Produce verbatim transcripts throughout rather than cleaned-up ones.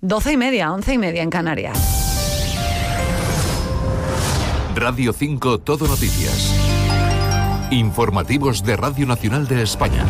Doce y media, once y media en Canarias. Radio cinco Todo Noticias. Informativos de Radio Nacional de España.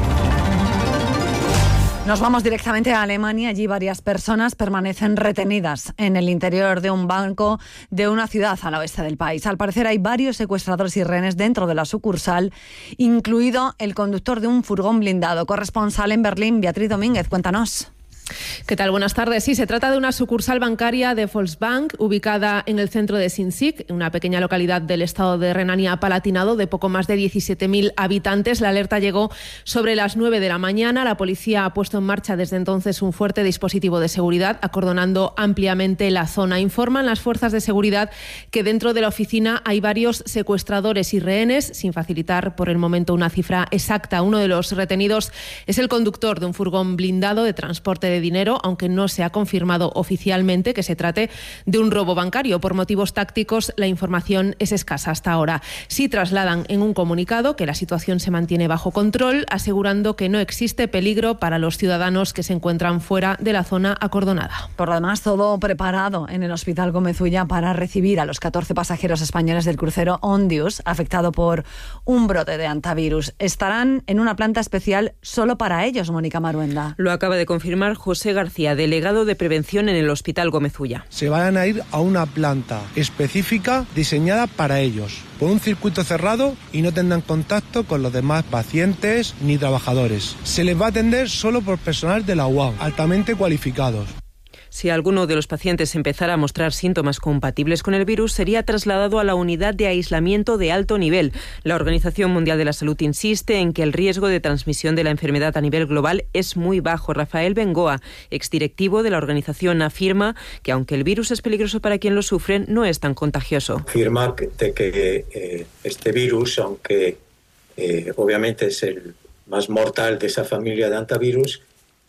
Nos vamos directamente a Alemania. Allí varias personas permanecen retenidas en el interior de un banco de una ciudad al oeste del país. Al parecer hay varios secuestradores y rehenes dentro de la sucursal, incluido el conductor de un furgón blindado. Corresponsal en Berlín, Beatriz Domínguez, cuéntanos. ¿Qué tal? Buenas tardes. Sí, se trata de una sucursal bancaria de Volksbank ubicada en el centro de Sinzig, una pequeña localidad del estado de Renania-Palatinado de poco más de diecisiete mil habitantes. La alerta llegó sobre las nueve de la mañana. La policía ha puesto en marcha desde entonces un fuerte dispositivo de seguridad, acordonando ampliamente la zona. Informan las fuerzas de seguridad que dentro de la oficina hay varios secuestradores y rehenes, sin facilitar por el momento una cifra exacta. Uno de los retenidos es el conductor de un furgón blindado de transporte de dinero, aunque no se ha confirmado oficialmente que se trate de un robo bancario. Por motivos tácticos, la información es escasa hasta ahora. Sí trasladan en un comunicado que la situación se mantiene bajo control, asegurando que no existe peligro para los ciudadanos que se encuentran fuera de la zona acordonada. Por lo demás, todo preparado en el Hospital Gómez Ulla para recibir a los catorce pasajeros españoles del crucero Ondius, afectado por un brote de hantavirus. Estarán en una planta especial solo para ellos, Mónica Maruenda. Lo acaba de confirmar José García, delegado de prevención en el Hospital Gómez Ulla. Se van a ir a una planta específica diseñada para ellos, por un circuito cerrado, y no tendrán contacto con los demás pacientes ni trabajadores. Se les va a atender solo por personal de la U A M, altamente cualificados. Si alguno de los pacientes empezara a mostrar síntomas compatibles con el virus, sería trasladado a la unidad de aislamiento de alto nivel. La Organización Mundial de la Salud insiste en que el riesgo de transmisión de la enfermedad a nivel global es muy bajo. Rafael Bengoa, exdirectivo de la organización, afirma que aunque el virus es peligroso para quien lo sufre, no es tan contagioso. Afirma que, de que eh, este virus, aunque eh, obviamente es el más mortal de esa familia de hantavirus,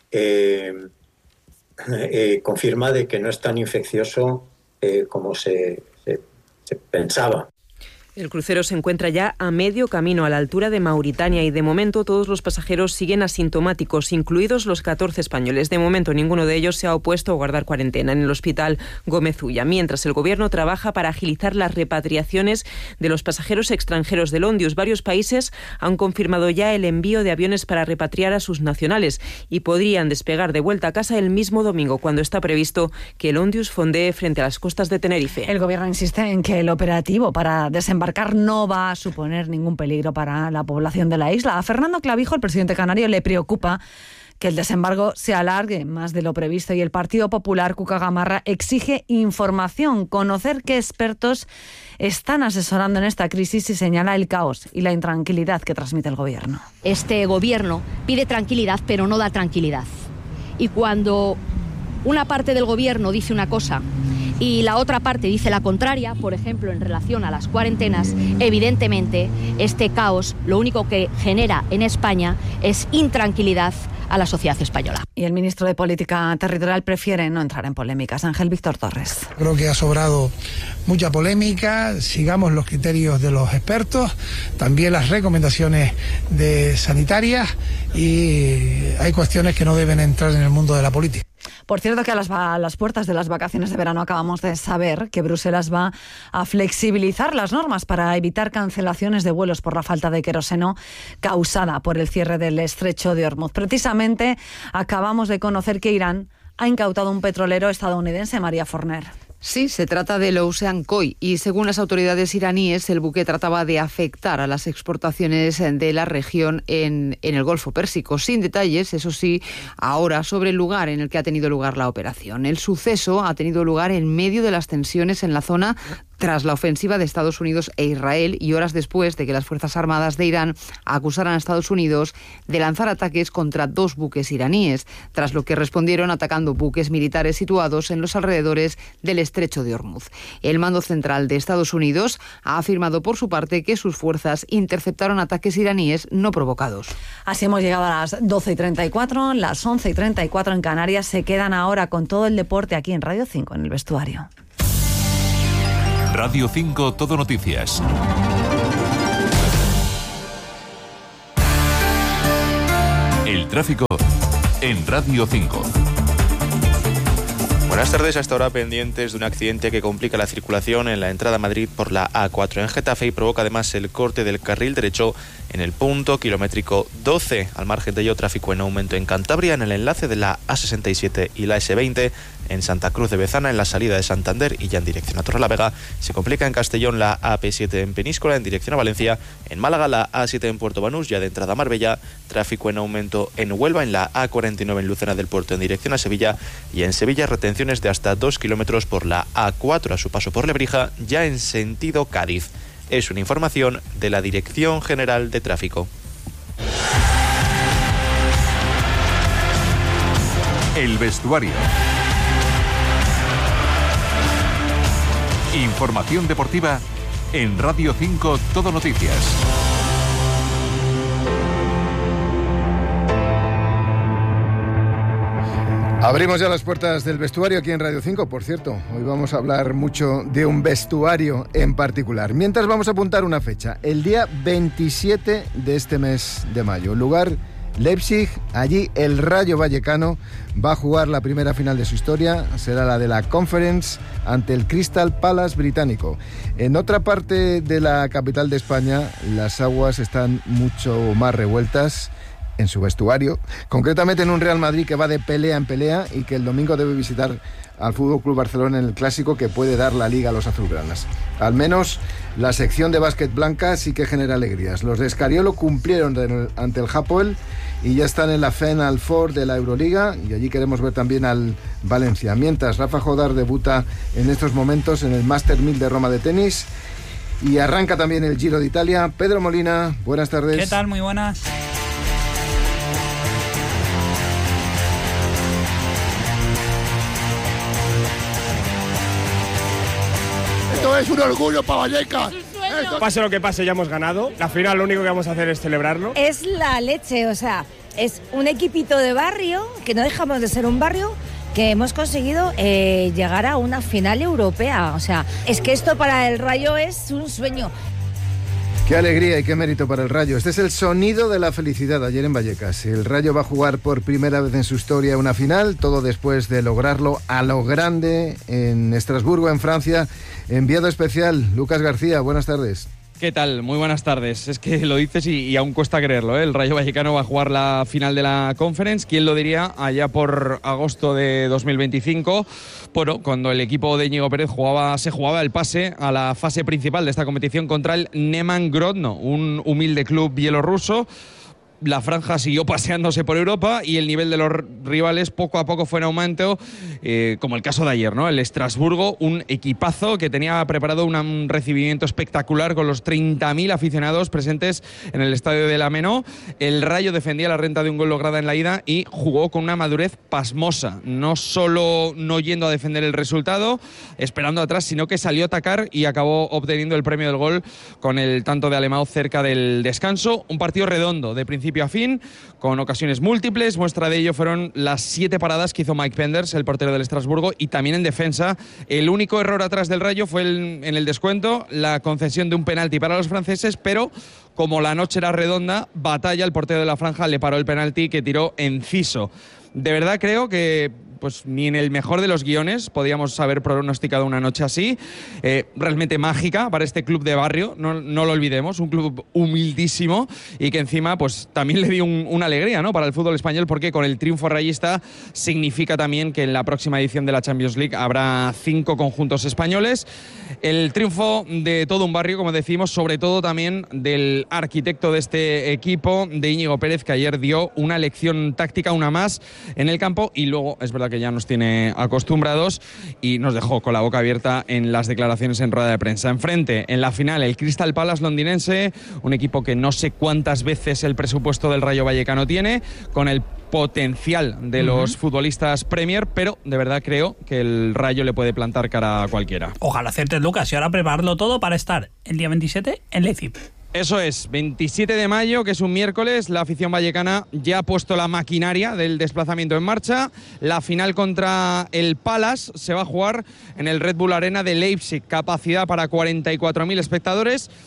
eh, Eh, confirma de que no es tan infeccioso eh, como se, se, se pensaba. El crucero se encuentra ya a medio camino a la altura de Mauritania y de momento todos los pasajeros siguen asintomáticos, incluidos los catorce españoles. De momento ninguno de ellos se ha opuesto a guardar cuarentena en el Hospital Gómez Ulla, mientras el gobierno trabaja para agilizar las repatriaciones de los pasajeros extranjeros del Ondius. Varios países han confirmado ya el envío de aviones para repatriar a sus nacionales y podrían despegar de vuelta a casa el mismo domingo, cuando está previsto que el Ondius fondee frente a las costas de Tenerife. El gobierno insiste en que el operativo para desembarcar no va a suponer ningún peligro para la población de la isla. A Fernando Clavijo, el presidente canario, le preocupa que el desembarco se alargue más de lo previsto y el Partido Popular, Cuca Gamarra, exige información, conocer qué expertos están asesorando en esta crisis y señala el caos y la intranquilidad que transmite el gobierno. Este gobierno pide tranquilidad, pero no da tranquilidad. Y cuando una parte del gobierno dice una cosa y la otra parte dice la contraria, por ejemplo, en relación a las cuarentenas, evidentemente este caos lo único que genera en España es intranquilidad a la sociedad española. Y el ministro de Política Territorial prefiere no entrar en polémicas. Ángel Víctor Torres. Creo que ha sobrado mucha polémica, sigamos los criterios de los expertos, también las recomendaciones de sanitarias, y hay cuestiones que no deben entrar en el mundo de la política. Por cierto, que a las, a las puertas de las vacaciones de verano acabamos de saber que Bruselas va a flexibilizar las normas para evitar cancelaciones de vuelos por la falta de queroseno causada por el cierre del estrecho de Hormuz. Precisamente acabamos de conocer que Irán ha incautado un petrolero estadounidense, María Forner. Sí, se trata del Ocean Koi y según las autoridades iraníes el buque trataba de afectar a las exportaciones de la región en, en el Golfo Pérsico. Sin detalles, eso sí, ahora sobre el lugar en el que ha tenido lugar la operación. El suceso ha tenido lugar en medio de las tensiones en la zona tras la ofensiva de Estados Unidos e Israel y horas después de que las Fuerzas Armadas de Irán acusaran a Estados Unidos de lanzar ataques contra dos buques iraníes, tras lo que respondieron atacando buques militares situados en los alrededores del estrecho de Hormuz. El mando central de Estados Unidos ha afirmado por su parte que sus fuerzas interceptaron ataques iraníes no provocados. Así hemos llegado a las doce y treinta y cuatro, las once y treinta y cuatro en Canarias. Se quedan ahora con todo el deporte aquí en Radio cinco, en el vestuario. Radio cinco Todo Noticias. El tráfico en Radio cinco. Buenas tardes. Hasta ahora pendientes de un accidente que complica la circulación en la entrada a Madrid por la A cuatro en Getafe y provoca además el corte del carril derecho en el punto kilométrico doce. Al margen de ello, tráfico en aumento en Cantabria en el enlace de la A sesenta y siete y la ese veinte, en Santa Cruz de Bezana en la salida de Santander y ya en dirección a Torrelavega. Se complica en Castellón la A P siete en Peníscola en dirección a Valencia, en Málaga la A siete en Puerto Banús ya de entrada a Marbella, tráfico en aumento en Huelva en la A cuarenta y nueve en Lucena del Puerto en dirección a Sevilla y en Sevilla retenciones de hasta dos kilómetros por la A cuatro a su paso por Lebrija ya en sentido Cádiz. Es una información de la Dirección General de Tráfico. El vestuario. Información deportiva en Radio cinco Todo Noticias. Abrimos ya las puertas del vestuario aquí en Radio cinco, por cierto. Hoy vamos a hablar mucho de un vestuario en particular. Mientras vamos a apuntar una fecha, el día veintisiete de este mes de mayo. Lugar Leipzig, allí el Rayo Vallecano va a jugar la primera final de su historia, será la de la Conference ante el Crystal Palace británico. En otra parte de la capital de España, las aguas están mucho más revueltas en su vestuario, concretamente en un Real Madrid que va de pelea en pelea y que el domingo debe visitar al F C Barcelona en el clásico que puede dar la liga a los azulgranas. Al menos la sección de básquet blanca sí que genera alegrías. Los de Escariolo cumplieron ante el Hapoel y ya están en la Final Four de la Euroliga y allí queremos ver también al Valencia. Mientras Rafa Jodar debuta en estos momentos en el Master mil de Roma de tenis y arranca también el Giro de Italia. Pedro Molina, buenas tardes. ¿Qué tal? Muy buenas. Esto es un orgullo para Vallecas. Esto... Pase lo que pase, ya hemos ganado. La final lo único que vamos a hacer es celebrarlo. Es la leche, o sea, es un equipito de barrio, que no dejamos de ser un barrio, que hemos conseguido eh, llegar a una final europea. O sea, es que esto para el Rayo es un sueño. Qué alegría y qué mérito para el Rayo. Este es el sonido de la felicidad ayer en Vallecas. El Rayo va a jugar por primera vez en su historia una final, todo después de lograrlo a lo grande en Estrasburgo, en Francia. Enviado especial, Lucas García, buenas tardes. ¿Qué tal? Muy buenas tardes. Es que lo dices y, y aún cuesta creerlo, ¿eh? El Rayo Vallecano va a jugar la final de la Conference. ¿Quién lo diría? Allá por agosto de dos mil veinticinco, bueno, cuando el equipo de Íñigo Pérez jugaba, se jugaba el pase a la fase principal de esta competición contra el Neman Grodno, un humilde club bielorruso. La franja siguió paseándose por Europa y el nivel de los rivales poco a poco fue en aumento, eh, como el caso de ayer, ¿no? El Estrasburgo, un equipazo que tenía preparado una, un recibimiento espectacular con los treinta mil aficionados presentes en el estadio de la Menó. El Rayo defendía la renta de un gol lograda en la ida y jugó con una madurez pasmosa, no solo no yendo a defender el resultado, esperando atrás, sino que salió a atacar y acabó obteniendo el premio del gol con el tanto de Alemão cerca del descanso. Un partido redondo, de principio a fin, con ocasiones múltiples. Muestra de ello fueron las siete paradas que hizo Mike Penders, el portero del Estrasburgo, y también en defensa. El único error atrás del Rayo fue el, en el descuento, la concesión de un penalti para los franceses, pero como la noche era redonda, Batalla, el portero de la franja, le paró el penalti que tiró Enciso. De verdad creo que pues ni en el mejor de los guiones podíamos haber pronosticado una noche así, eh, realmente mágica para este club de barrio, no, no lo olvidemos, un club humildísimo y que encima pues también le dio un, una alegría, ¿no?, para el fútbol español, porque con el triunfo rayista significa también que en la próxima edición de la Champions League habrá cinco conjuntos españoles. El triunfo de todo un barrio, como decimos, sobre todo también del arquitecto de este equipo, de Íñigo Pérez, que ayer dio una lección táctica, una más en el campo, y luego es verdad que ya nos tiene acostumbrados y nos dejó con la boca abierta en las declaraciones en rueda de prensa. Enfrente, en la final, el Crystal Palace londinense, un equipo que no sé cuántas veces el presupuesto del Rayo Vallecano tiene, con el potencial de los uh-huh. futbolistas Premier, pero de verdad creo que el Rayo le puede plantar cara a cualquiera. Ojalá acertes, Lucas, y ahora prepararlo todo para estar el día veintisiete en Leipzig. Eso es, veintisiete de mayo, que es un miércoles, la afición vallecana ya ha puesto la maquinaria del desplazamiento en marcha. La final contra el Palace se va a jugar en el Red Bull Arena de Leipzig, capacidad para cuarenta y cuatro mil espectadores.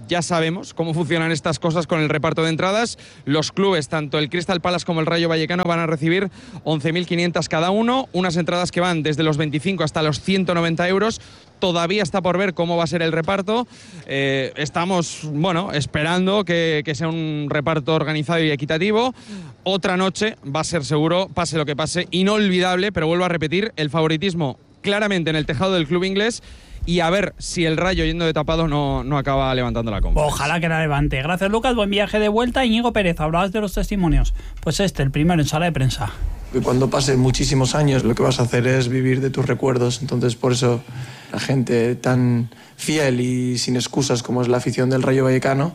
ya sabemos cómo funcionan estas cosas con el reparto de entradas. Los clubes, tanto el Crystal Palace como el Rayo Vallecano, van a recibir once mil quinientas cada uno, unas entradas que van desde los veinticinco hasta los ciento noventa euros. Todavía está por ver cómo va a ser el reparto. Eh, estamos, bueno, esperando que, que sea un reparto organizado y equitativo. Otra noche va a ser seguro, pase lo que pase, inolvidable, pero vuelvo a repetir, el favoritismo claramente en el tejado del club inglés, y a ver si el Rayo, yendo de tapado, no, no acaba levantando la compra. Ojalá que la levante. Gracias, Lucas. Buen viaje de vuelta. Íñigo Pérez, hablabas de los testimonios. Pues este, el primero en sala de prensa. Cuando pasen muchísimos años, lo que vas a hacer es vivir de tus recuerdos. Entonces, por eso la gente tan fiel y sin excusas como es la afición del Rayo Vallecano,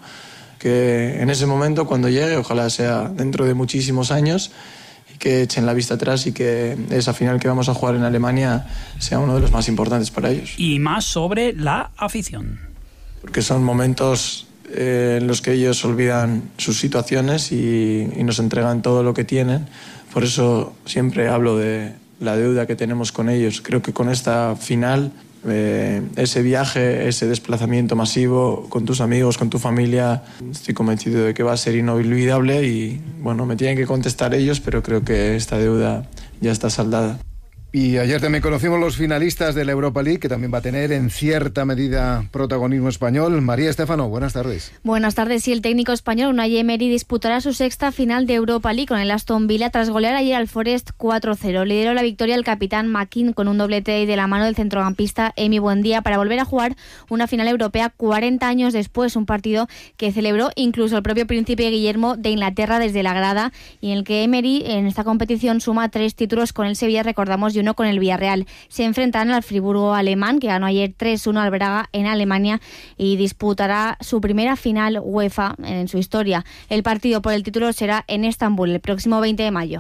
que en ese momento, cuando llegue, ojalá sea dentro de muchísimos años, y que echen la vista atrás y que esa final que vamos a jugar en Alemania sea uno de los más importantes para ellos. Y más sobre la afición. Porque son momentos eh, en los que ellos olvidan sus situaciones y, y nos entregan todo lo que tienen. Por eso siempre hablo de la deuda que tenemos con ellos. Creo que con esta final, eh, ese viaje, ese desplazamiento masivo con tus amigos, con tu familia, estoy convencido de que va a ser inolvidable y, bueno, me tienen que contestar ellos, pero creo que esta deuda ya está saldada. Y ayer también conocimos los finalistas de la Europa League, que también va a tener en cierta medida protagonismo español. María Estéfano, buenas tardes. Buenas tardes. Y el técnico español Unai Emery disputará su sexta final de Europa League con el Aston Villa tras golear ayer al Forest cuatro cero. Lideró la victoria el capitán McKean con un doblete y de la mano del centrocampista Emi Buendía para volver a jugar una final europea cuarenta años después, un partido que celebró incluso el propio príncipe Guillermo de Inglaterra desde la grada, y en el que Emery en esta competición suma tres títulos con el Sevilla, recordamos, y uno con el Villarreal. Se enfrentarán al Friburgo alemán, que ganó ayer tres uno al Braga en Alemania, y disputará su primera final UEFA en su historia. El partido por el título será en Estambul el próximo veinte de mayo.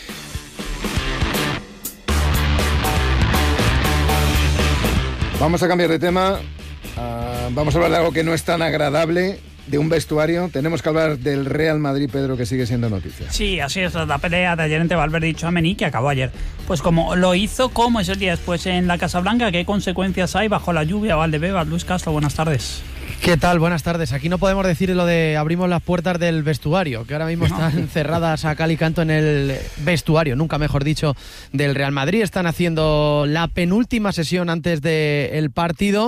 Vamos a cambiar de tema. Uh, vamos a hablar de algo que no es tan agradable, de un vestuario. Tenemos que hablar del Real Madrid, Pedro, que sigue siendo noticia. Sí, así es, la pelea de ayer entre Valverde y Tchouaméni, que acabó ayer. Pues como lo hizo, ¿cómo es el día después en la Casa Blanca? ¿Qué consecuencias hay bajo la lluvia? Valdebebas, Luis Castro, buenas tardes. ¿Qué tal? Buenas tardes. Aquí no podemos decir lo de abrimos las puertas del vestuario, que ahora mismo no. Están cerradas a cal y canto en el vestuario, nunca mejor dicho, del Real Madrid. Están haciendo la penúltima sesión antes del partido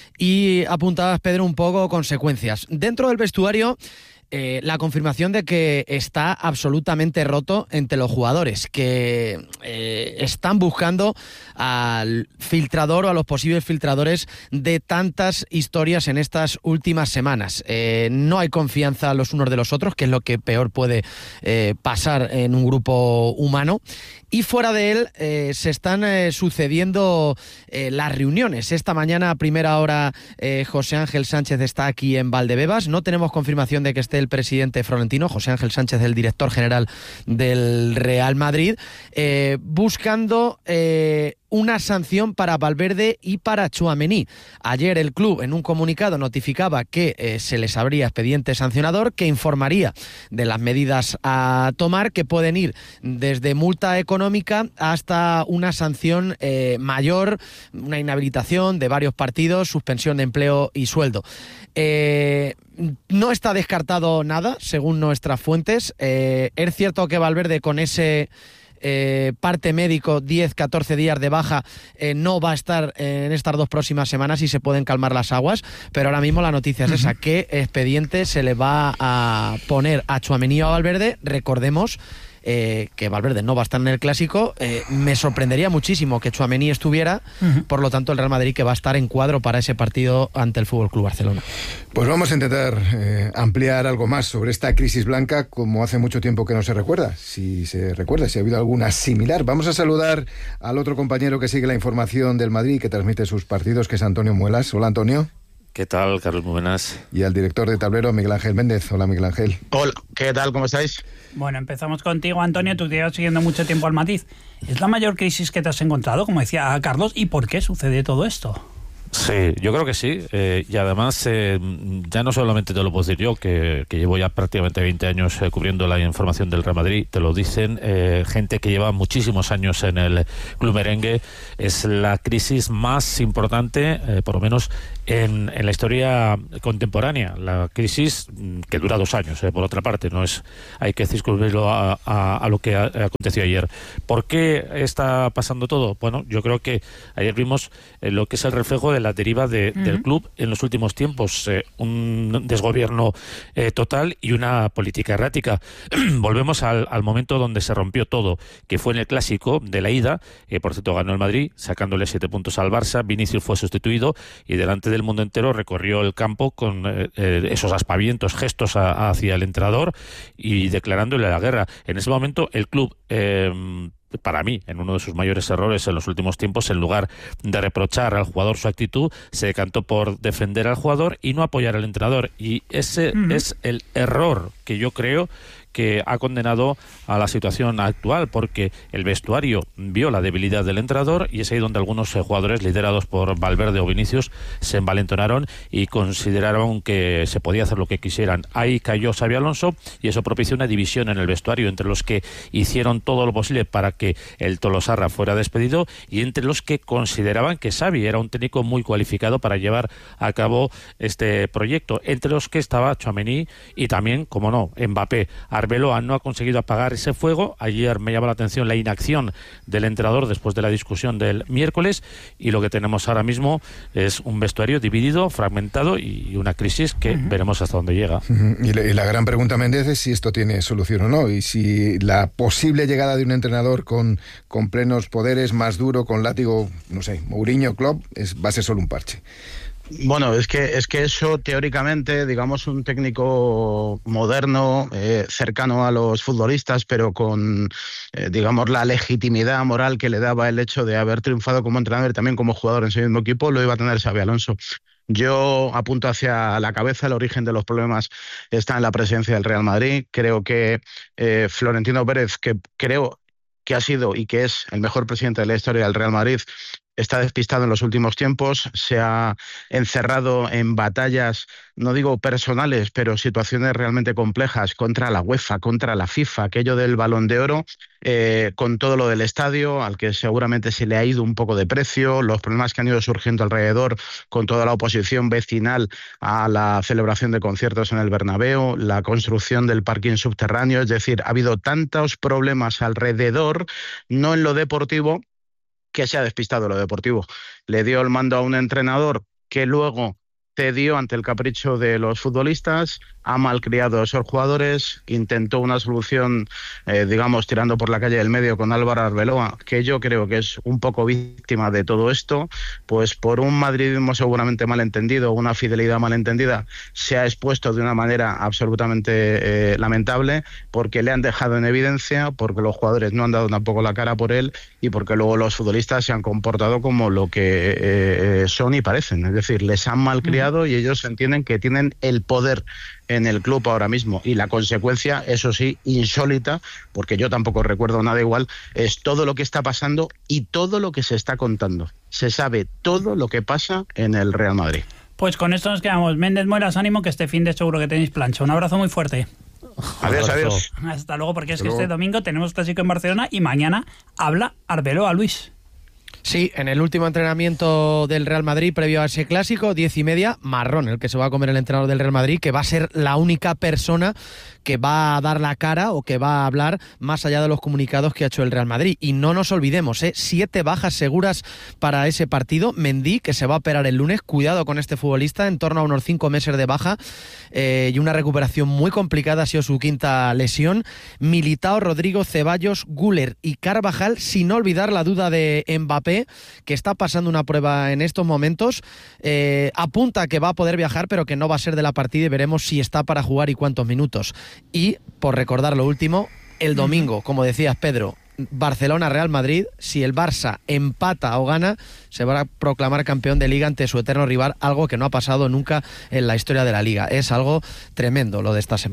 y apuntabas, Pedro, un poco consecuencias. Dentro del vestuario, eh, la confirmación de que está absolutamente roto entre los jugadores, que eh, están buscando al filtrador o a los posibles filtradores de tantas historias en estas últimas semanas. Eh, no hay confianza los unos de los otros, que es lo que peor puede eh, pasar en un grupo humano. Y fuera de él eh, se están eh, sucediendo eh, las reuniones. Esta mañana a primera hora eh, José Ángel Sánchez está aquí en Valdebebas. No tenemos confirmación de que esté el presidente Florentino, José Ángel Sánchez, el director general del Real Madrid, eh, buscando eh, una sanción para Valverde y para Tchouaméni. Ayer el club en un comunicado notificaba que eh, se les abría expediente sancionador, que informaría de las medidas a tomar, que pueden ir desde multa económica hasta una sanción eh, mayor, una inhabilitación de varios partidos, suspensión de empleo y sueldo. Eh, no está descartado nada, según nuestras fuentes. Eh, es cierto que Valverde, con ese Eh, parte médico, diez catorce días de baja, eh, no va a estar eh, en estas dos próximas semanas y se pueden calmar las aguas, pero ahora mismo la noticia es uh-huh. esa, ¿qué expediente se le va a poner a Tchouaméni o a Valverde? Recordemos Eh, que Valverde no va a estar en el Clásico. Eh, me sorprendería muchísimo que Tchouaméni estuviera, uh-huh. por lo tanto el Real Madrid que va a estar en cuadro para ese partido ante el F C Barcelona. Pues vamos a intentar eh, ampliar algo más sobre esta crisis blanca, como hace mucho tiempo que no se recuerda, si se recuerda, si ha habido alguna similar. Vamos a saludar al otro compañero que sigue la información del Madrid, que transmite sus partidos, que es Antonio Muelas. Hola, Antonio. ¿Qué tal, Carlos? Muy buenas. Y al director de Tablero, Miguel Ángel Méndez. Hola, Miguel Ángel. Hola, ¿qué tal? ¿Cómo estáis? Bueno, empezamos contigo, Antonio. Tú te llevas siguiendo mucho tiempo al Matiz. ¿Es la mayor crisis que te has encontrado, como decía Carlos? ¿Y por qué sucede todo esto? Sí, yo creo que sí, eh, y además eh, ya no solamente te lo puedo decir yo, que, que llevo ya prácticamente veinte años eh, cubriendo la información del Real Madrid, te lo dicen eh, gente que lleva muchísimos años en el club merengue. Es la crisis más importante, eh, por lo menos en, en la historia contemporánea, la crisis que dura dos años, eh, por otra parte, no es, hay que circunscribirlo a, a, a lo que a, aconteció ayer. ¿Por qué está pasando todo? Bueno, yo creo que ayer vimos eh, lo que es el reflejo de la deriva de, uh-huh. del club en los últimos tiempos, eh, un desgobierno eh, total y una política errática. Volvemos al, al momento donde se rompió todo, que fue en el clásico de la ida, eh, por cierto ganó el Madrid, sacándole siete puntos al Barça. Vinicius fue sustituido y delante del mundo entero recorrió el campo con eh, eh, esos aspavientos, gestos a, hacia el entrenador y declarándole la guerra. En ese momento el club eh, para mí, en uno de sus mayores errores en los últimos tiempos, en lugar de reprochar al jugador su actitud, se decantó por defender al jugador y no apoyar al entrenador. Y ese uh-huh. es el error que yo creo que ha condenado a la situación actual, porque el vestuario vio la debilidad del entrenador y es ahí donde algunos eh, jugadores liderados por Valverde o Vinicius se envalentonaron y consideraron que se podía hacer lo que quisieran. Ahí cayó Xabi Alonso y eso propició una división en el vestuario entre los que hicieron todo lo posible para que el Tolosarra fuera despedido y entre los que consideraban que Xabi era un técnico muy cualificado para llevar a cabo este proyecto, entre los que estaba Tchouaméni y también, como no, Mbappé. Arbeloa no ha conseguido apagar ese fuego. Ayer me llamó la atención la inacción del entrenador después de la discusión del miércoles y lo que tenemos ahora mismo es un vestuario dividido, fragmentado y una crisis que uh-huh. veremos hasta dónde llega. Uh-huh. Y, la, y la gran pregunta, Méndez, es si esto tiene solución o no y si la posible llegada de un entrenador con, con plenos poderes, más duro, con látigo, no sé, Mourinho, Klopp, es, va a ser solo un parche. Bueno, es que es que eso teóricamente, digamos, un técnico moderno, eh, cercano a los futbolistas, pero con, eh, digamos, la legitimidad moral que le daba el hecho de haber triunfado como entrenador y también como jugador en su mismo equipo, lo iba a tener Xabi Alonso. Yo apunto hacia la cabeza, el origen de los problemas está en la presidencia del Real Madrid. Creo que eh, Florentino Pérez, que creo que ha sido y que es el mejor presidente de la historia del Real Madrid, está despistado en los últimos tiempos, se ha encerrado en batallas, no digo personales, pero situaciones realmente complejas contra la UEFA, contra la FIFA, aquello del Balón de Oro, eh, con todo lo del estadio, al que seguramente se le ha ido un poco de precio, los problemas que han ido surgiendo alrededor, con toda la oposición vecinal a la celebración de conciertos en el Bernabéu, la construcción del parking subterráneo, es decir, ha habido tantos problemas alrededor, no en lo deportivo, que se ha despistado lo deportivo. Le dio el mando a un entrenador que luego cedió ante el capricho de los futbolistas, ha malcriado a esos jugadores, intentó una solución, eh, digamos, tirando por la calle del medio con Álvaro Arbeloa, que yo creo que es un poco víctima de todo esto, pues por un madridismo seguramente malentendido, una fidelidad malentendida, se ha expuesto de una manera absolutamente eh, lamentable, porque le han dejado en evidencia, porque los jugadores no han dado tampoco la cara por él y porque luego los futbolistas se han comportado como lo que eh, son y parecen, es decir, les han malcriado y ellos entienden que tienen el poder en el club ahora mismo y la consecuencia, eso sí, insólita, porque yo tampoco recuerdo nada igual, es todo lo que está pasando y todo lo que se está contando. Se sabe todo lo que pasa en el Real Madrid. Pues con esto nos quedamos. Méndez Muelas, ánimo que este fin de seguro que tenéis plancha. Un abrazo muy fuerte. Adiós, adiós. Hasta luego, porque es que este domingo tenemos clásico en Barcelona y mañana habla Arbeloa, Luis. Sí, en el último entrenamiento del Real Madrid previo a ese clásico, diez y media, marrón, el que se va a comer el entrenador del Real Madrid, que va a ser la única persona que va a dar la cara o que va a hablar más allá de los comunicados que ha hecho el Real Madrid. Y no nos olvidemos, ¿eh? siete bajas seguras para ese partido. Mendy, que se va a operar el lunes, cuidado con este futbolista, en torno a unos cinco meses de baja eh, y una recuperación muy complicada, ha sido su quinta lesión. Militao, Rodrigo, Ceballos, Güler y Carvajal, sin olvidar la duda de Mbappé, que está pasando una prueba en estos momentos, eh, apunta que va a poder viajar, pero que no va a ser de la partida y veremos si está para jugar y cuántos minutos. Y, por recordar lo último, el domingo, como decías, Pedro, Barcelona-Real Madrid, si el Barça empata o gana, se va a proclamar campeón de Liga ante su eterno rival, algo que no ha pasado nunca en la historia de la Liga. Es algo tremendo lo de esta semana.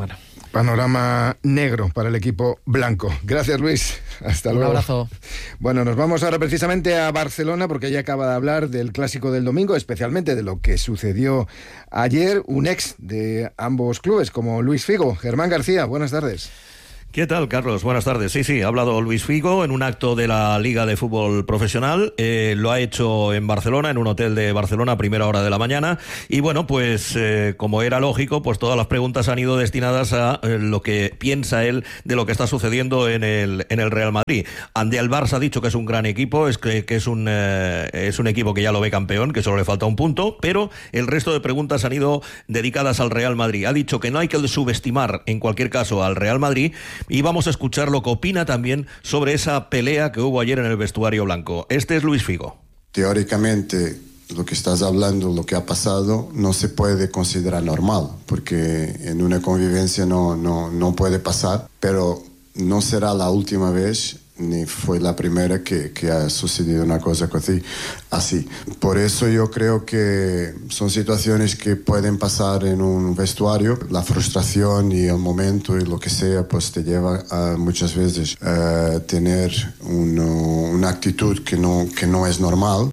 Panorama negro para el equipo blanco. Gracias, Luis. Hasta luego. Un abrazo. Bueno, nos vamos ahora precisamente a Barcelona porque ya acaba de hablar del clásico del domingo, especialmente de lo que sucedió ayer. Un ex de ambos clubes, como Luis Figo. Germán García, buenas tardes. ¿Qué tal, Carlos? Buenas tardes. Sí, sí, ha hablado Luis Figo en un acto de la Liga de Fútbol Profesional. Eh, lo ha hecho en Barcelona, en un hotel de Barcelona, a primera hora de la mañana. Y bueno, pues eh, como era lógico, pues todas las preguntas han ido destinadas a eh, lo que piensa él de lo que está sucediendo en el en el Real Madrid. Ande al Barça ha dicho que es un gran equipo, es que, que es un eh, es un equipo que ya lo ve campeón, que solo le falta un punto, pero el resto de preguntas han ido dedicadas al Real Madrid. Ha dicho que no hay que subestimar, en cualquier caso, al Real Madrid. Y vamos a escuchar lo que opina también sobre esa pelea que hubo ayer en el vestuario blanco. Este es Luis Figo. Teóricamente, lo que estás hablando, lo que ha pasado, no se puede considerar normal, porque en una convivencia no, no, no puede pasar, pero no será la última vez ni fue la primera que, que ha sucedido una cosa así, así. Por eso yo creo que son situaciones que pueden pasar en un vestuario. La frustración y el momento y lo que sea, pues te lleva a muchas veces a tener uno, una actitud que no, que no es normal.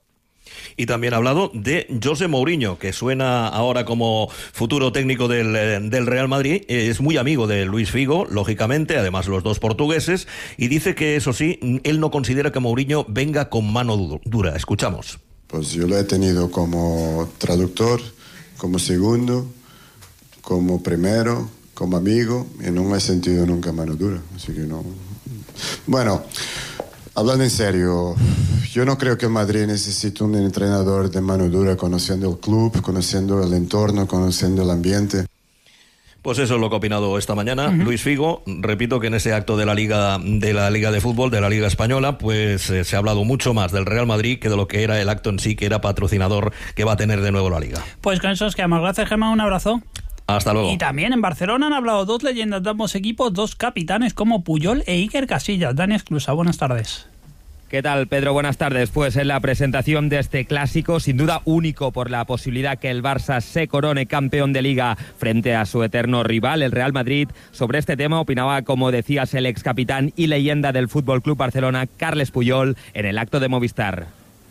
Y también ha hablado de José Mourinho, que suena ahora como futuro técnico del, del Real Madrid. Es muy amigo de Luis Figo, lógicamente, además los dos portugueses, y dice que, eso sí, él no considera que Mourinho venga con mano dura. Escuchamos. Pues yo lo he tenido como traductor, como segundo, como primero, como amigo, y no he sentido nunca mano dura. Así que no... Bueno... Hablando en serio, yo no creo que el Madrid necesite un entrenador de mano dura, conociendo el club, conociendo el entorno, conociendo el ambiente. Pues eso es lo que ha opinado esta mañana uh-huh. Luis Figo. Repito que en ese acto de la Liga de la Liga de Fútbol, de la Liga Española, pues eh, se ha hablado mucho más del Real Madrid que de lo que era el acto en sí, que era patrocinador que va a tener de nuevo la Liga. Pues con eso os quedamos. Gracias, Gemma. Un abrazo. Hasta luego. Y también en Barcelona han hablado dos leyendas de ambos equipos, dos capitanes como Puyol e Iker Casillas. Dani Esclusa, buenas tardes. ¿Qué tal, Pedro? Buenas tardes. Pues en la presentación de este clásico, sin duda único por la posibilidad que el Barça se corone campeón de Liga frente a su eterno rival, el Real Madrid, sobre este tema opinaba, como decías, el ex capitán y leyenda del F C Barcelona, Carles Puyol, en el acto de Movistar.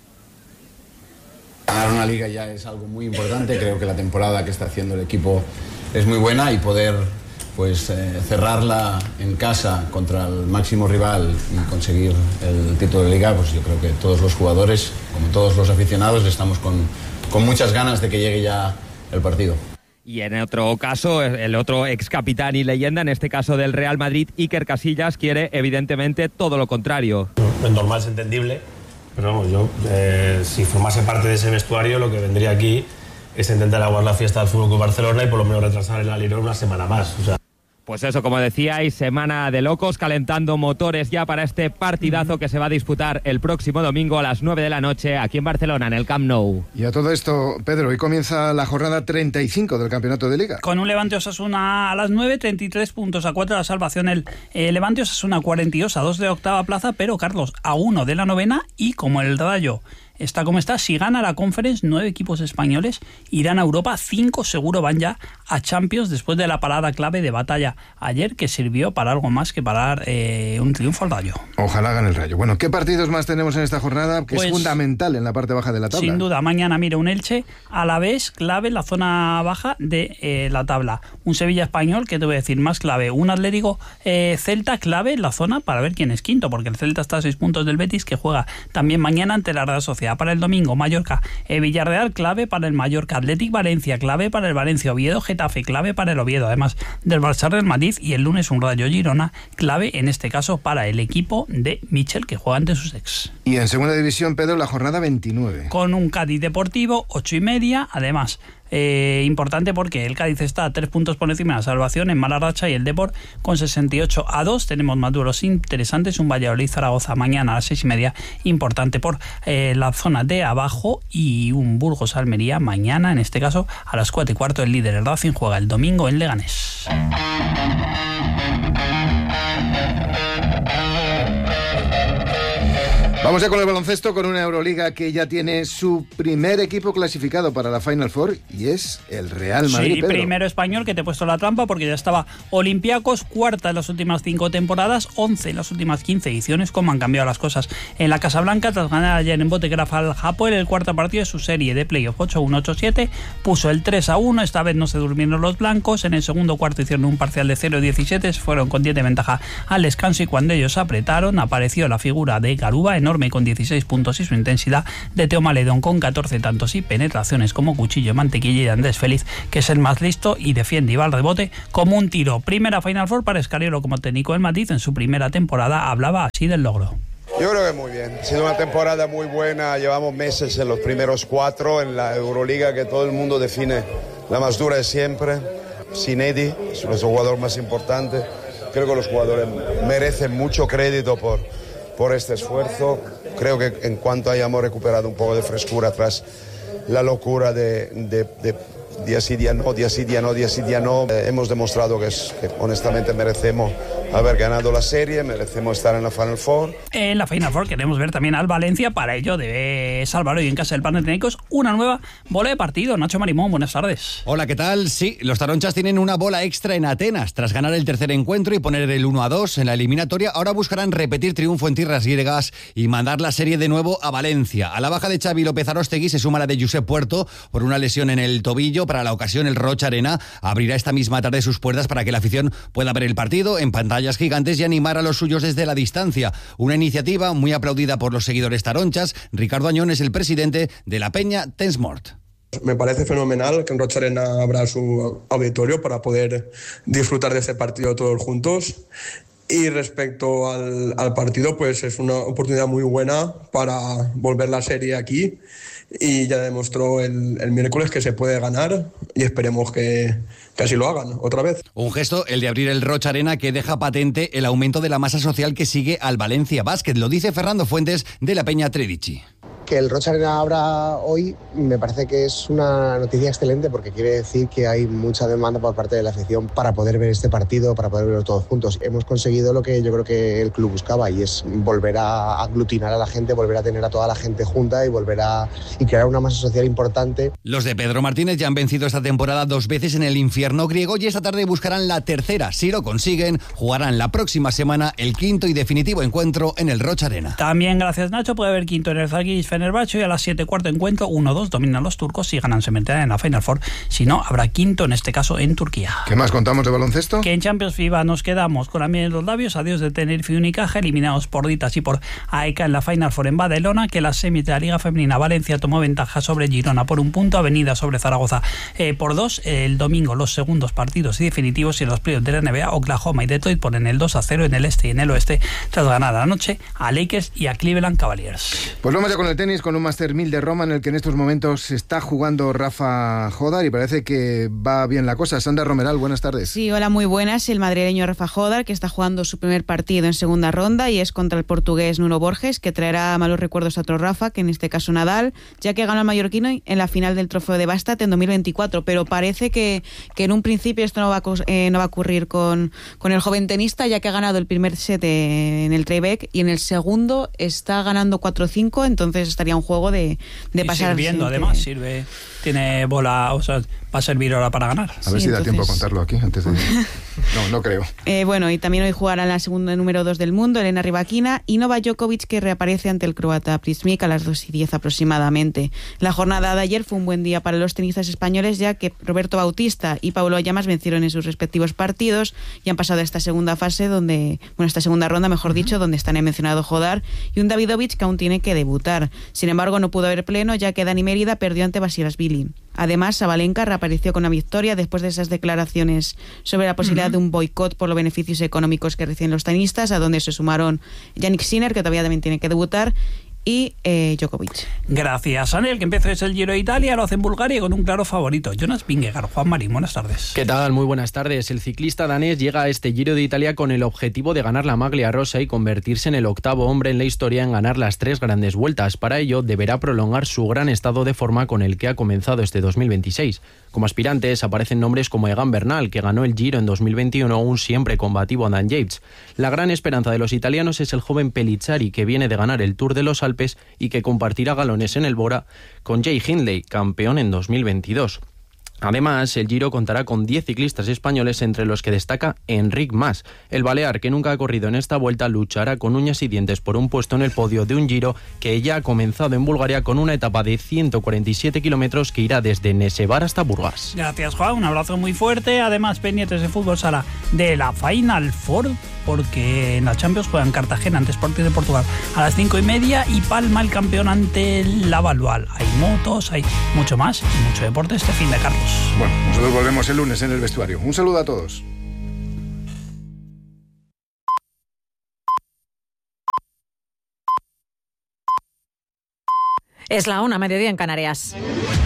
Ganar una Liga ya es algo muy importante. Creo que la temporada que está haciendo el equipo es muy buena y poder pues eh, cerrarla en casa contra el máximo rival y conseguir el título de Liga, pues yo creo que todos los jugadores, como todos los aficionados, estamos con, con muchas ganas de que llegue ya el partido. Y en otro caso, el otro ex capitán y leyenda, en este caso del Real Madrid, Iker Casillas, quiere evidentemente todo lo contrario. Es normal, es entendible. Pero vamos, yo, eh, si formase parte de ese vestuario, lo que vendría aquí es intentar aguar la fiesta del F C Barcelona y por lo menos retrasar el Alirón una semana más. O sea. Pues eso, como decíais, semana de locos, calentando motores ya para este partidazo que se va a disputar el próximo domingo a las nueve de la noche aquí en Barcelona, en el Camp Nou. Y a todo esto, Pedro, hoy comienza la jornada treinta y cinco del Campeonato de Liga. Con un Levante Osasuna a las nueve, treinta y tres puntos, a cuatro de la salvación. El eh, Levante Osasuna cuarenta y dos, a dos de octava plaza, pero Carlos, a uno de la novena, y como el Rayo está como está, si gana la Conference, nueve equipos españoles irán a Europa, cinco seguro van ya a Champions después de la parada clave de batalla ayer, que sirvió para algo más que para dar eh, un triunfo al Rayo. Ojalá gane el Rayo. Bueno, ¿qué partidos más tenemos en esta jornada? Que pues, es fundamental en la parte baja de la tabla. Sin duda, mañana, mire, un Elche a la vez clave en la zona baja de eh, la tabla. Un Sevilla Español, que te voy a decir más clave. Un Atlético eh, Celta clave en la zona para ver quién es quinto, porque el Celta está a seis puntos del Betis, que juega también mañana ante la Real Sociedad. Para el domingo, Mallorca, eh, Villarreal clave para el Mallorca, Athletic Valencia clave para el Valencia, Oviedo, Getafe clave para el Oviedo, además del Barça Real Madrid, y el lunes un Rayo Girona clave en este caso para el equipo de Michel, que juega ante sus ex. Y en segunda división, Pedro, la jornada veintinueve. Con un Cádiz Deportivo, ocho y media, además Eh, importante porque el Cádiz está a tres puntos por encima de la salvación en mala racha, y el Depor con sesenta y ocho a dos. Tenemos más duelos interesantes, un Valladolid Zaragoza mañana a las seis y media, importante por eh, la zona de abajo, y un Burgos Almería mañana, en este caso a las cuatro y cuarto. El líder, el Racing, juega el domingo en Leganés. Vamos ya con el baloncesto, con una Euroliga que ya tiene su primer equipo clasificado para la Final Four y es el Real Madrid. Sí, Pedro. Primero español, que te he puesto la trampa porque ya estaba Olympiacos, cuarta en las últimas cinco temporadas, once en las últimas quince ediciones. Cómo han cambiado las cosas en la Casa Blanca tras ganar ayer en Botegraph al Hapoel el cuarto partido de su serie de playoff. ocho uno ocho siete, puso el tres a uno, esta vez no se durmieron los blancos. En el segundo cuarto hicieron un parcial de cero diecisiete, fueron con diez de ventaja al descanso y cuando ellos apretaron apareció la figura de Garuba, enorme con dieciséis puntos y su intensidad, de Teo Maledón con catorce tantos y penetraciones como cuchillo de mantequilla, y de Andrés Félix, que es el más listo y defiende y va al rebote como un tiro. Primera Final Four para Escariolo como técnico del Madrid. En su primera temporada hablaba así del logro. Yo creo que muy bien, ha sido una temporada muy buena, llevamos meses en los primeros cuatro en la Euroliga, que todo el mundo define la más dura de siempre. Sinedi es nuestro jugador más importante, creo que los jugadores merecen mucho crédito por, por este esfuerzo. Creo que en cuanto hayamos recuperado un poco de frescura tras la locura de, de, de día sí, día no, día sí, día no, día sí, día no, eh, hemos demostrado que, es, que honestamente merecemos haber ganado la serie, merecemos estar en la Final Four. En la Final Four queremos ver también al Valencia, para ello debe salvar hoy en casa del Panathinaikos una nueva bola de partido. Nacho Marimón, buenas tardes. Hola, ¿qué tal? Sí, los taronchas tienen una bola extra en Atenas. Tras ganar el tercer encuentro y poner el uno a dos en la eliminatoria, ahora buscarán repetir triunfo en tierras griegas y mandar la serie de nuevo a Valencia. A la baja de Xavi López Aróstegui se suma la de Josep Puerto por una lesión en el tobillo. Para la ocasión, el Rocha Arena abrirá esta misma tarde sus puertas para que la afición pueda ver el partido en pantallas gigantes y animar a los suyos desde la distancia. Una iniciativa muy aplaudida por los seguidores taronchas. Ricardo Añón es el presidente de la Peña Tensmort. Me parece fenomenal que en Rocha Arena abra su auditorio para poder disfrutar de ese partido todos juntos. Y respecto al, al partido, pues es una oportunidad muy buena para volver la serie aquí. Y ya demostró el, el miércoles que se puede ganar y esperemos que, que así lo hagan otra vez. Un gesto, el de abrir el Rocha Arena, que deja patente el aumento de la masa social que sigue al Valencia Basket. Lo dice Fernando Fuentes de la Peña Tredici. Que el Rocha Arena abra hoy me parece que es una noticia excelente porque quiere decir que hay mucha demanda por parte de la afición para poder ver este partido, para poder verlo todos juntos. Hemos conseguido lo que yo creo que el club buscaba y es volver a aglutinar a la gente, volver a tener a toda la gente junta y volver a y crear una masa social importante. Los de Pedro Martínez ya han vencido esta temporada dos veces en el infierno griego y esta tarde buscarán la tercera. Si lo consiguen, jugarán la próxima semana el quinto y definitivo encuentro en el Rocha Arena. También gracias, Nacho, puede haber quinto en el Zalgiris Fenerbahce y a las siete cuarto encuentro uno dos dominan los turcos. Si ganan se meterán en la Final Four, si no habrá quinto, en este caso en Turquía. ¿Qué más contamos de baloncesto? Que en Champions FIBA nos quedamos con la miel en los labios. Adiós de Tenerife y Unicaja, eliminados por Ditas y por A E K en la Final Four en Badalona. Que las semis de la Liga Femenina, Valencia tomó ventaja sobre Girona por un punto, Avenida sobre Zaragoza eh, por dos. El domingo los segundos partidos y definitivos y en los playoffs de la N B A, Oklahoma y Detroit ponen el dos a cero en el este y en el oeste tras ganar anoche a Lakers y a Cleveland Cavaliers. Pues vamos ya con el tenis, con un Master mil de Roma en el que en estos momentos está jugando Rafa Jodar y parece que va bien la cosa. Sandra Romeral, buenas tardes. Sí, hola, muy buenas. El madrileño Rafa Jodar, que está jugando su primer partido en segunda ronda y es contra el portugués Nuno Borges, que traerá malos recuerdos a otro Rafa, que en este caso Nadal, ya que ganó al mallorquino en la final del Trofeo de Bastat en dos mil veinticuatro, pero parece que, que en un principio esto no va a, eh, no va a ocurrir con, con el joven tenista, ya que ha ganado el primer set en el tieback y en el segundo está ganando cuatro cinco, entonces estaría un juego de, de y pasar. Sirviendo, además, sirve, tiene bola, o sea, va a servir ahora para ganar. A ver sí, si da entonces... tiempo a contarlo aquí antes de... No, no creo. Eh, bueno, y también hoy jugará la segunda número dos del mundo, Elena Rybakina, y Novak Djokovic, que reaparece ante el croata Prismic a las dos y diez aproximadamente. La jornada de ayer fue un buen día para los tenistas españoles, ya que Roberto Bautista y Paulo Llamas vencieron en sus respectivos partidos y han pasado a esta segunda fase, donde, bueno, esta segunda ronda, mejor dicho, donde están el mencionado Jodar y un Davidovich que aún tiene que debutar. Sin embargo, no pudo haber pleno, ya que Dani Mérida perdió ante Basilashvili. Además, Sabalenka reapareció con la victoria después de esas declaraciones sobre la posibilidad uh-huh. de un boicot por los beneficios económicos que reciben los tenistas, a donde se sumaron Yannick Sinner, que todavía también tiene que debutar, y eh, Djokovic. Gracias, Anel, que empieza es el Giro de Italia, lo hace en Bulgaria con un claro favorito. Jonas Vingegaard. Juan Marín, buenas tardes. ¿Qué tal? Muy buenas tardes. El ciclista danés llega a este Giro de Italia con el objetivo de ganar la Maglia Rosa y convertirse en el octavo hombre en la historia en ganar las tres grandes vueltas. Para ello, deberá prolongar su gran estado de forma con el que ha comenzado este dos mil veintiséis. Como aspirantes aparecen nombres como Egan Bernal, que ganó el Giro en dos mil veintiuno, o un siempre combativo Dan Yates. La gran esperanza de los italianos es el joven Pellizzari, que viene de ganar el Tour de los Alpes y que compartirá galones en el Bora con Jay Hindley, campeón en dos mil veintidós. Además, el Giro contará con diez ciclistas españoles, entre los que destaca Enric Mas. El balear, que nunca ha corrido en esta vuelta, luchará con uñas y dientes por un puesto en el podio de un Giro que ya ha comenzado en Bulgaria con una etapa de ciento cuarenta y siete kilómetros que irá desde Nesevar hasta Burgas. Gracias, Juan. Un abrazo muy fuerte. Además, pendientes de fútbol sala de la Final Four, porque en la Champions juegan Cartagena ante Sporting de Portugal a las cinco y media y Palma el campeón ante la Lavalval. Hay motos, hay mucho más y mucho deporte este fin de, Carlos. Bueno, nosotros volvemos el lunes en el vestuario. Un saludo a todos. Es la una, mediodía en Canarias.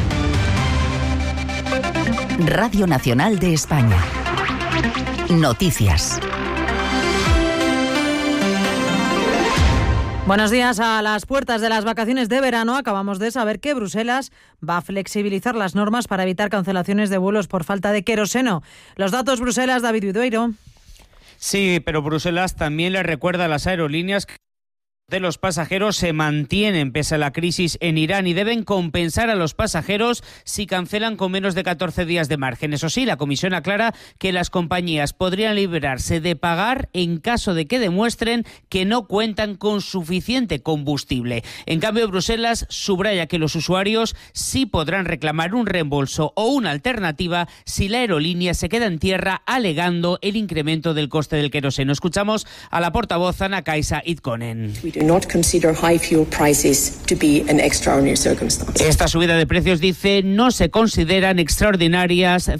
Radio Nacional de España. Noticias. Buenos días. A las puertas de las vacaciones de verano acabamos de saber que Bruselas va a flexibilizar las normas para evitar cancelaciones de vuelos por falta de queroseno. Los datos, Bruselas, David Vidueiro. Sí, pero Bruselas también le recuerda a las aerolíneas que de los pasajeros se mantienen pese a la crisis en Irán y deben compensar a los pasajeros si cancelan con menos de catorce días de margen. Eso sí, la Comisión aclara que las compañías podrían librarse de pagar en caso de que demuestren que no cuentan con suficiente combustible. En cambio, Bruselas subraya que los usuarios sí podrán reclamar un reembolso o una alternativa si la aerolínea se queda en tierra alegando el incremento del coste del queroseno. Escuchamos a la portavoz Anna-Kaisa Itkonen. Esta subida de precios, dice, no se consideran extraordinarias.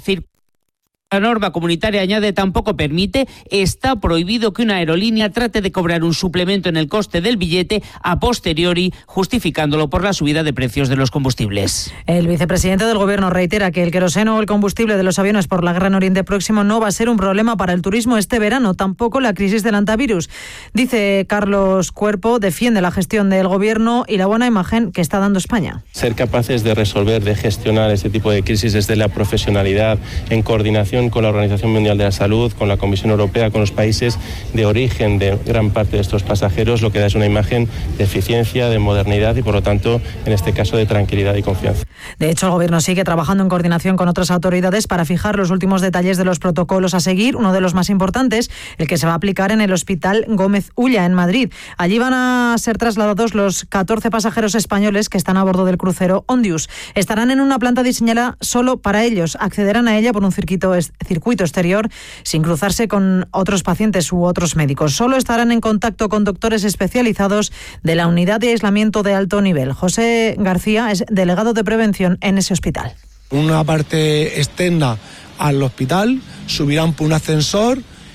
La norma comunitaria, añade, tampoco permite, está prohibido que una aerolínea trate de cobrar un suplemento en el coste del billete a posteriori, justificándolo por la subida de precios de los combustibles. El vicepresidente del Gobierno reitera que el queroseno o el combustible de los aviones por la guerra en Oriente Próximo no va a ser un problema para el turismo este verano, tampoco la crisis del antivirus. Dice Carlos Cuerpo, defiende la gestión del Gobierno y la buena imagen que está dando España. Ser capaces de resolver, de gestionar este tipo de crisis desde la profesionalidad, en coordinación con la Organización Mundial de la Salud, con la Comisión Europea, con los países de origen de gran parte de estos pasajeros, lo que da es una imagen de eficiencia, de modernidad y, por lo tanto, en este caso, de tranquilidad y confianza. De hecho, el Gobierno sigue trabajando en coordinación con otras autoridades para fijar los últimos detalles de los protocolos a seguir. Uno de los más importantes, el que se va a aplicar en el Hospital Gómez Ulla, en Madrid. Allí van a ser trasladados los catorce pasajeros españoles que están a bordo del crucero Ondius. Estarán en una planta diseñada solo para ellos. Accederán a ella por un circuito circuito exterior sin cruzarse con otros pacientes u otros médicos. Solo estarán en contacto con doctores especializados de la unidad de aislamiento de alto nivel. José García es delegado de prevención en ese hospital. Una parte externa al hospital, subirán por un ascensor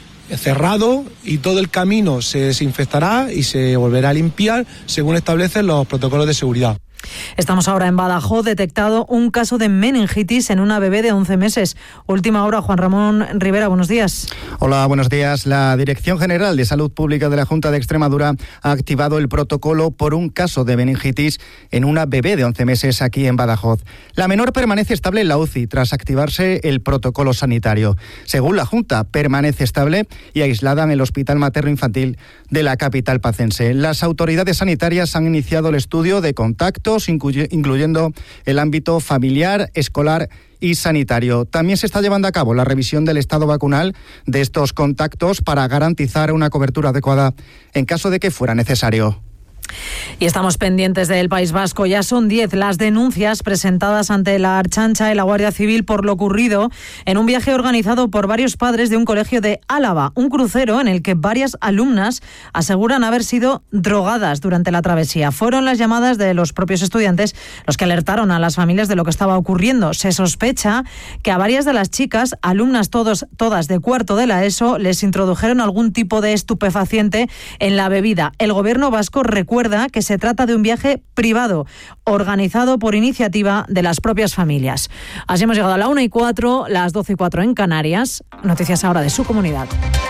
cerrado y todo el camino se desinfectará y se volverá a limpiar según establecen los protocolos de seguridad. Estamos ahora en Badajoz, detectado un caso de meningitis en una bebé de once meses. Última hora, Juan Ramón Rivera, buenos días. Hola, buenos días. La Dirección General de Salud Pública de la Junta de Extremadura ha activado el protocolo por un caso de meningitis en una bebé de once meses aquí en Badajoz. La menor permanece estable en la U C I tras activarse el protocolo sanitario. Según la Junta, permanece estable y aislada en el Hospital Materno Infantil de la capital pacense. Las autoridades sanitarias han iniciado el estudio de contactos, incluyendo el ámbito familiar, escolar y sanitario. También se está llevando a cabo la revisión del estado vacunal de estos contactos para garantizar una cobertura adecuada en caso de que fuera necesario. Y estamos pendientes del País Vasco. Ya son diez las denuncias presentadas ante la Archancha y la Guardia Civil por lo ocurrido en un viaje organizado por varios padres de un colegio de Álava, un crucero en el que varias alumnas aseguran haber sido drogadas durante la travesía. Fueron las llamadas de los propios estudiantes los que alertaron a las familias de lo que estaba ocurriendo. Se sospecha que a varias de las chicas, alumnas todos, todas de cuarto de la ESO, les introdujeron algún tipo de estupefaciente en la bebida. El Gobierno vasco recuerda que se trata de un viaje privado, organizado por iniciativa de las propias familias. Así hemos llegado a la una y cuatro, las doce y cuatro en Canarias. Noticias ahora de su comunidad.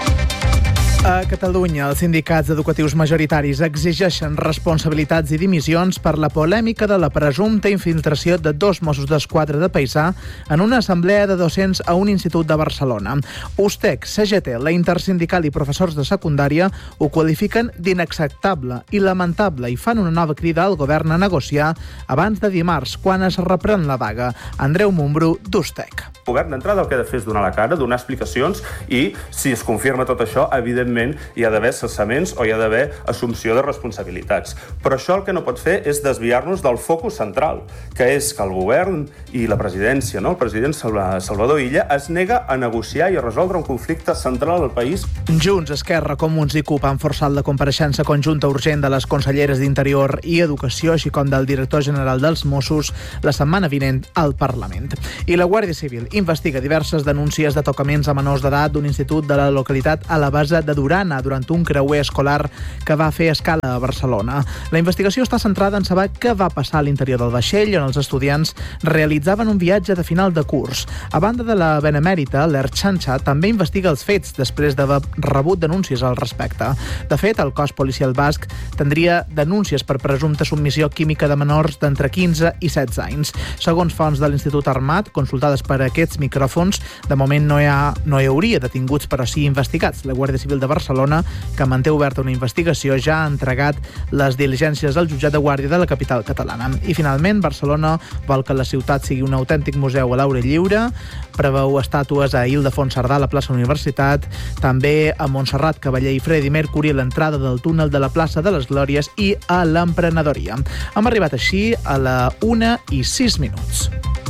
A Catalunya, els sindicats educatius majoritaris exigeixen responsabilitats i dimissions per la polèmica de la presumpta infiltració de dos Mossos d'Esquadra de paisà en una assemblea de docents a un institut de Barcelona. USTEC, C G T, la Intersindical i professors de secundària ho qualifiquen d'inacceptable i lamentable i fan una nova crida al govern a negociar abans de dimarts, quan es reprèn la vaga. Andreu Montbrú, d'USTEC. El govern d'entrada el que ha de fer és donar la cara, donar explicacions i, si es confirma tot això, evidentment hi ha d'haver cessaments o hi ha d'haver assumpció de responsabilitats. Però això el que no pot fer és desviar-nos del focus central, que és que el govern i la presidència, no? el president Salvador Illa, es nega a negociar i a resoldre un conflicte central al país. Junts, Esquerra, Comuns i CUP han forçat la compareixença conjunta urgent de les conselleres d'Interior i Educació, així com del director general dels Mossos, la setmana vinent al Parlament. I la Guàrdia Civil investiga diverses denúncies de tocaments a menors d'edat d'un institut de la localitat a la base de Durana durant un creuer escolar que va fer escala a Barcelona. La investigació està centrada en saber què va passar a l'interior del vaixell on els estudiants realitzaven un viatge de final de curs. A banda de la benemèrita, l'Ertxanxa també investiga els fets després d'haver rebut denúncies al respecte. De fet, el cos policial basc tindria denúncies per presumpta submissió química de menors d'entre quinze i setze anys. Segons fonts de l'Institut Armat, consultades per aquests micròfons, de moment no hi, ha, no hi hauria detinguts, però sí investigats. La Guàrdia Civil de Barcelona, que manté oberta una investigació, ja ha entregat les diligències al jutjat de guàrdia de la capital catalana. I finalment, Barcelona vol que la ciutat sigui un autèntic museu a l'aire lliure, preveu estàtues a Ildefons Cerdà, a la plaça Universitat, també a Montserrat Cavaller i Freddie Mercury, a l'entrada del túnel de la plaça de les Glòries i a l'Emprenedoria. Hem arribat així a la una i sis minuts.